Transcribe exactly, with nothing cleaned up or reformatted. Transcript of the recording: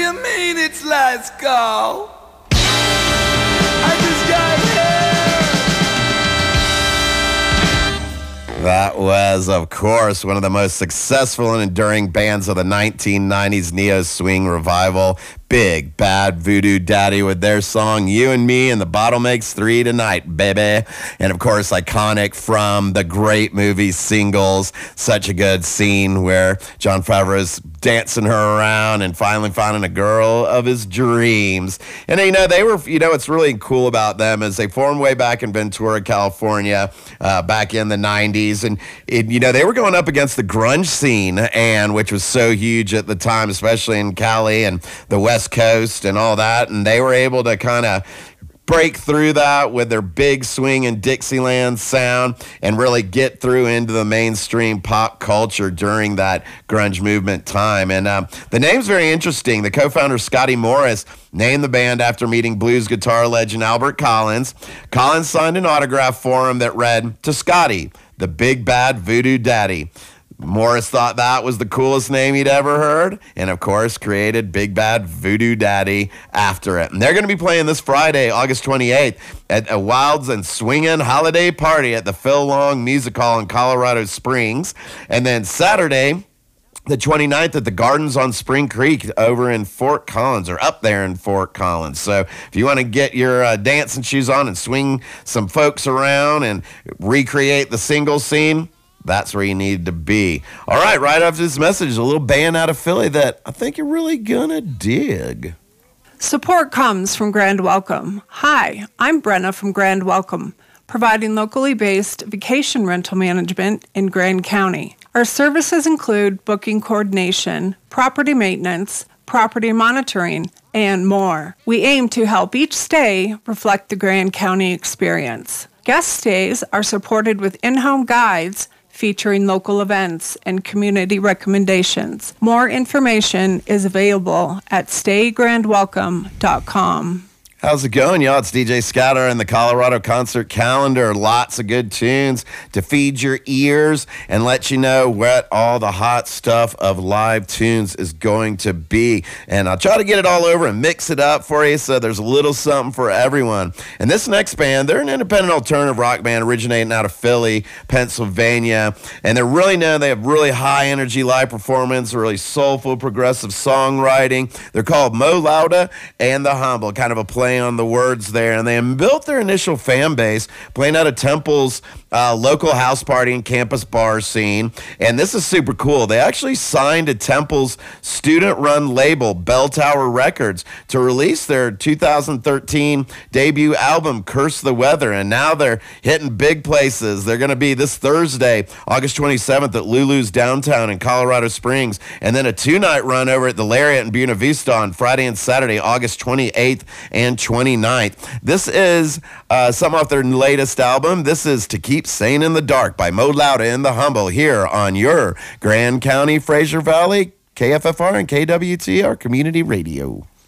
you mean it's last call? I just got here. That was, of course, one of the most successful and enduring bands of the nineteen nineties neo swing revival, Big Bad Voodoo Daddy, with their song You and Me and the Bottle Makes Three Tonight, baby. And of course, iconic from the great movie Singles. Such a good scene where Jon Favreau's dancing her around and finally finding a girl of his dreams. And you know, they were, you know, what's really cool about them is they formed way back in Ventura, California, uh, back in the nineties. And, it, you know, they were going up against the grunge scene, and which was so huge at the time, especially in Cali and the West Coast and all that, and they were able to kind of break through that with their big swing and Dixieland sound and really get through into the mainstream pop culture during that grunge movement time. And um, the name's very interesting. The co-founder, Scotty Morris, named the band after meeting blues guitar legend Albert Collins. Collins signed an autograph for him that read, "To Scotty, the Big Bad Voodoo Daddy." Morris thought that was the coolest name he'd ever heard, and of course created Big Bad Voodoo Daddy after it. And they're going to be playing this Friday, August twenty-eighth, at a Wilds and Swingin' Holiday Party at the Phil Long Music Hall in Colorado Springs. And then Saturday, the twenty-ninth, at the Gardens on Spring Creek over in Fort Collins, or up there in Fort Collins. So if you want to get your uh, dancing shoes on and swing some folks around and recreate the single scene, that's where you need to be. All right, right after this message, a little band out of Philly that I think you're really gonna dig. Support comes from Grand Welcome. Hi, I'm Brenna from Grand Welcome, providing locally based vacation rental management in Grand County. Our services include booking coordination, property maintenance, property monitoring, and more. We aim to help each stay reflect the Grand County experience. Guest stays are supported with in-home guides featuring local events and community recommendations. More information is available at stay grand welcome dot com. How's it going, y'all? It's D J Scatter and the Colorado Concert Calendar. Lots of good tunes to feed your ears and let you know what all the hot stuff of live tunes is going to be. And I'll try to get it all over and mix it up for you so there's a little something for everyone. And this next band, they're an independent alternative rock band originating out of Philly, Pennsylvania. And they're really known. They have really high energy live performance, really soulful, progressive songwriting. They're called Mo Lauda and the Humble, kind of a play on the words there, and they built their initial fan base playing out of Temple's uh, local house party and campus bar scene. And this is super cool. They actually signed to Temple's student-run label, Bell Tower Records, to release their two thousand thirteen debut album, Curse the Weather, and now they're hitting big places. They're going to be this Thursday, August twenty-seventh, at Lulu's downtown in Colorado Springs, and then a two-night run over at the Lariat in Buena Vista on Friday and Saturday, August twenty-eighth and twenty-ninth. This is uh, some off their latest album. This is To Keep Sane in the Dark by Mo Lauda and the Humble here on your Grand County, Fraser Valley, K F F R and K W T R Community Radio.